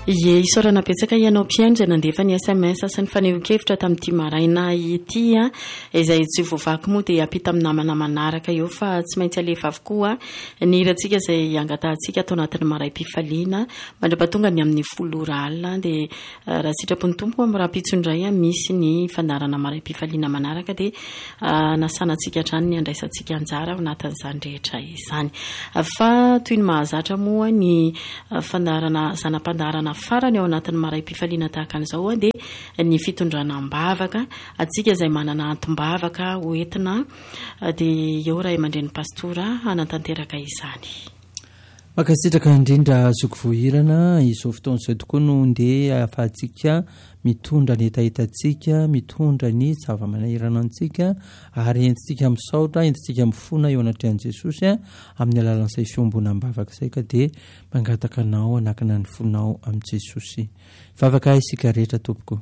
Ye isorana betsaka ianao mpiandry nandefa ny SMS sy ny fanehoan-kevitra tamin'ity maraina ity izay tsy voavaky moa dia apita amin'ny namana manaraka eo fa tsy maintsy alefa avokoa ny irantsika izay angatantsika atao anatin'ny maraim-pifaliana mandrapatonga ny amin'ny 10 alina dia raha sitrapony tompo amin'ny raha-pitsondray misy ny fandarana maraim-pifaliana manaraka dia nasanantsika hatrany ny andraisantsika anjara ao anatin'izany rehetra izany fa toy ny mahazatra moa ny fandarana zanam-pandarana farany ao anatin'ny maraim-pifaliana tahaka an'izao dia ny fitondrana mbavaka atsika izay manana antom-bavaka hoentina dia eo raha mandreny pastora anatanteraka izany. Makasitraka indrindra azoko voahirana izao fotoana izay tokoa no ndeha ahafahantsika mitondra ny etahitantsika mitondra ny zava-manahirana antsika ary entintsika misaotra entintsika mifona eo anatrehan'i Jesosy amin'ny alalan'izay fiombonam-bavaka izay ka dia mangataka anao anakina ny fonao amin'i Jesosy. Vavaka isika rehetra tompoko.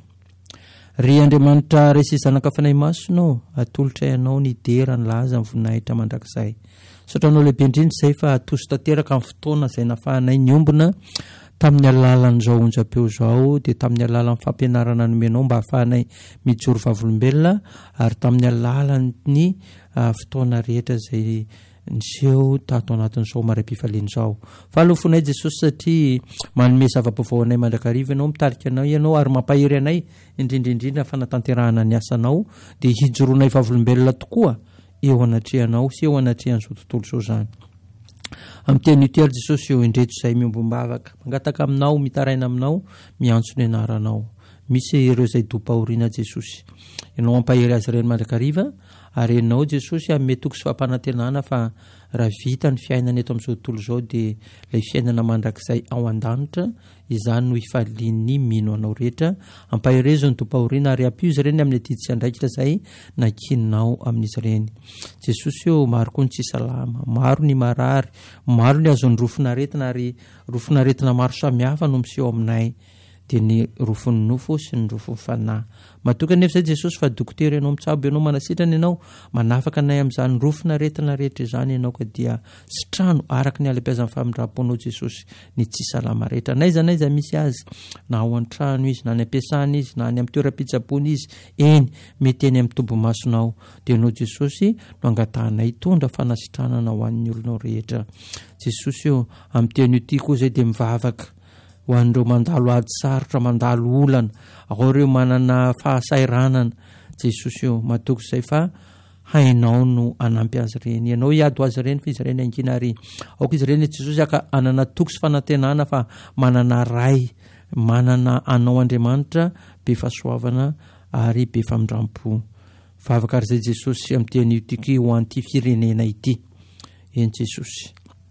Ry Andriamanitra resy zanaka fanay masonao atolotra ianao ny dera ny laza ny voninahitra mandrakizay. Sotranao lehibe indrindra izay fa atoso tanteraka amin'ny fotoana izay nafahanay niombona tamin'ny alalan'izao onjam-peo izao dia tamin'ny alalan'ny fampianarana nomenao mba hahafahanay mijoro vavolombelona ary tamin'ny alalan'ny fotoana rehetra izay niseho tato anatin'izao maraim-pifaliana izao. Fa alofonay Jesosy satria manome zava-baovao anay mandrakariva ianao mitarika anao ianao ary mampahery anay indrindrindrindra fanatanterahana ny asanao dia hijoroanay vavolombelona tokoa eo anatrehanao sy eo anatrehan'izao tontolo izao zany. Amin'ny teny ity ary Jesosy eo indreto izay miombom-bavaka mangataka aminao mitaraina aminao miantso ny anaranao. Misy ireo izay dom-pahoriana Jesosy ianao ampahery azy ireny mandrakariva ary ianao Jesosy amin'ny tokos fampanantenana fa raha vita ny fiainana eto amin'izao tontolo izao dia ilay fiainana mandrakizay ao an-danitra izany no hifalian'ny mino anao rehetra ampaherezo ny dom-pahoriana ary ampio izy ireny amin'ny atidi sy andraikitra izay nakininao amin'izy ireny. Jesosy eo maro koa ny tsy salama maro ny marary maro ny azon'ny rofonaretina ary rofonaretina maro samihafa no miseho aminay dia ny rofon'ny nofo sy ny rofon'ny fanahy. Matoka nefa izay Jesosy fa dokotera ianao mitsabo ianao manasitrana ianao manafaka anay amin'izany rofonaretina rehetra izany ianao ka dia sitrano araka ny alam-piazan'ny famindram-ponao Jesosy ny tsy salama rehetra naiza misy azy na ao an-trano izy na any am-piasana izy na any amin'ny toeram-pitsaboana izy eny mety eny amin'ny tombo-masonao dia ianao Jesosy no angatahanay tondra fanasitranana ho an'ny olonao rehetra. Jesosy eo amin'ny teny ity koa izay dia mivavaka ho an'ireo mandalo ady sarotra mandalo olana ao ireo manana fahasairanana. Jesosy eo matoko izay fa hainao no anampy azy ireny ianao hiady ho azy ireny fa izy ireny angina ary aoka izy ireny Jesosy aka anana toko sy fanantenana fa manana ray manana anao Andriamanitra be fahasoavana ary be famindram-po. Vavaka ary izay Jesosy amin'ny teny ity ho an'ity firenena ity eny Jesosy.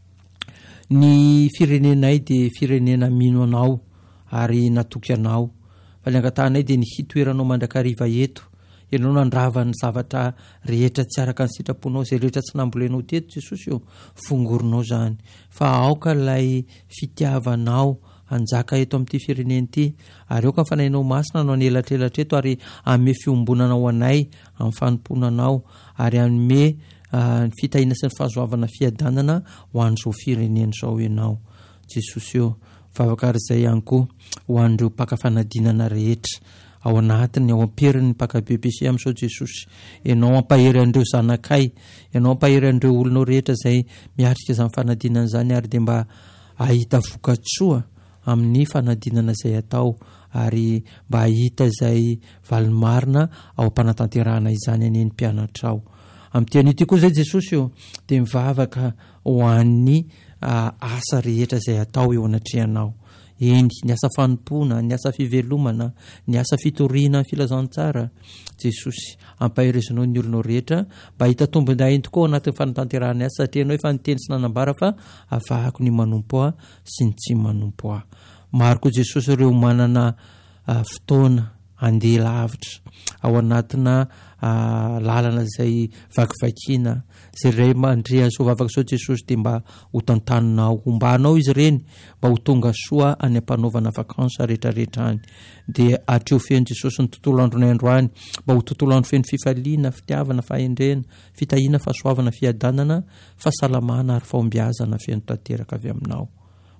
Ny firenenay dia firenena mino anao ary natoky anao fa ny angatahanay dia ny hitoeranao mandrakariva eto ianao nandrava ny zavatra rehetra tsy araka ny sitraponao izay rehetra tsy nambolenao teto Jesosy eo fongoronao zany fa aoka ilay fitiavanao anjaka eto amin'ity firenena ity ary aoka fanahinao masina no anelatrelatra eto ary ame fiombonanao anay amin'ny fanomponanao ary ame ny fitahina sy ny fahazoavana fiadanana ho an'izao firenena izao ianao Jesosy eo. Vavaka ary izay ihany koa ho an'ireo mpaka fanadinana rehetra ao anatiny ao amperiny mpaka BBC amin'izao Jesosy ianao ampahery an'ireo zanakay ianao ampahery an'ireo olonao rehetra izay miatrika izany fanadinana izany ary dia mba ahita vokatsoa amin'ny fanadinana izay atao ary mba ahita izay valimarina ao am-panatanterahana izany aneny mpianatra ao. Amin'ny teny ity koa izay Jesosy eo dia mivavaka ho an'ny asa rehetra izay atao eo anatrehanao eny ny asa fanompoana ny asa fivelomana ny asa fitoriana ny filazantsara. Jesosy ampaherezanao ny olonao rehetra mba hita tombondainy tokoa anatin'ny fanatanterahana asa satria ianao efa niteny sy nanambara fa avahako ny manompo sy ny tsy manompo. Maro koa Jesosy ireo manana fotoana andeha lavitra ao anatina lalana izay vakivakiana izay iray mandrea izao vavaka izao Jesosy dia mba ho tantaninao hombanao izy ireny mba ho tonga soa any ampanaovana vakansa rehetrarehetra any dia atreo feno Jesosy ny tontolo andronay androany mba ho tontolo andro feno fifaliana fitiavana fahendrena fitahiana fahasoavana fiadanana fahasalamana ary fahombiazana feno tanteraka avy aminao.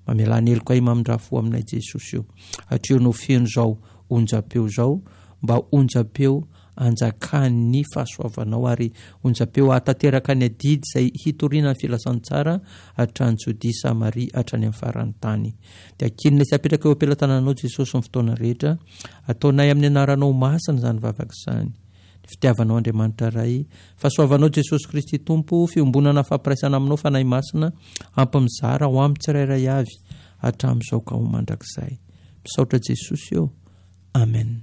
mamelany elo koa mamindrafo aminay Jesosy io atrio no fiany zao onjapeo zao mba onjapeo anjakany fahasoavanao ary onjapeo atateraka ny adidy zay hitoriana ny filasany tsara hatrany Jodi Samaria hatrany amin'ny farany tany dia akinona sy apetraka eo ampelantananao Jesosy amin'ny fotoana rehetra ataonay amin'ny anaranao masina zany vavaka izany fitiavanao Andriamanitra ray fahasoavanao Jesosy Kristy Tompo fiombonana fampiraisana aminao fanahy masina ampimizara ho amin'ny tsirairay avy hatramin'izao ka ho mandrakizay misaotra Jesosy eo amen.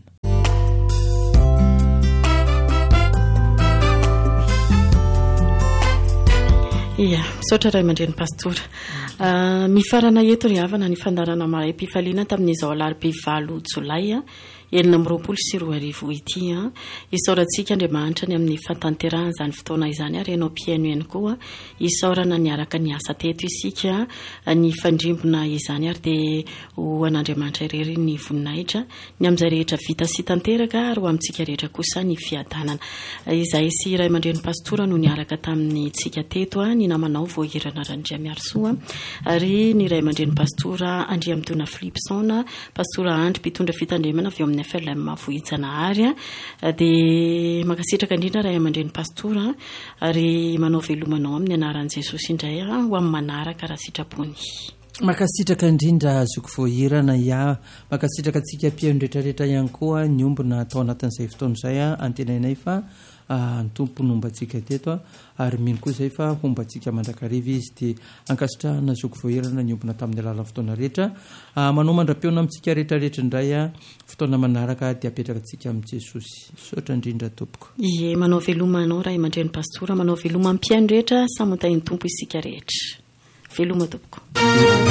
Ia, misaotra ray aman-dreny pastora. Mifarana eto ry havana ny fandarana maray-pifaliana tamin'izao alarobia 9 Jolay 2024 ity isaorantsika Andriamanitra ny amin'ny fatanterahana izany fotoana izany ary ianao mpiaino ihany koa isaorana niaraka ny asa teto isika ny fandrimbona izany ary dia ho an'Andriamanitra irery ny voninahitra ny amin'izay rehetra vita sy tanteraka ary ho amintsika rehetra kosa ny fiadanana. Izay sy ray aman-dreny pastora no niaraka tamin'ny tsika teto ny namanao voahirana Randria Miarsoa ary ny ray aman-dreny pastora Andriamtona Philipson pastora Andry mpitondra fitandremana avy amin'ny FLM Vohijanaary dia makasitraka indrindra ray aman-dreny pastora ary manao velomanao amin'ny anaran'i Jesosy indray ho amin'ny manaraka raha sitrapony. Makasitraka indrindra azoko voahirana makasitraka antsika mpiaino rehetrarehetra ihany koa ny ombona atao anatin'izay fotoana izay antenainay fa ny tompo nombantsika teto ary mino koa izay fa hombantsika mandrakariva izy dia ankasitrahana azoko voahirana ny ombona tamin'ny alalan'ny fotoana rehetra manao mandra-peona amintsika rehetrarehetra indray fotoana manaraka dia apetraka antsika amin'i Jesosy misaotra indrindra tompoko. Ie, manao velomanao ray aman-dreny pastora manao veloma amin'ny mpiaino rehetra samotain'ny tompo isika rehetra veloma tompoko.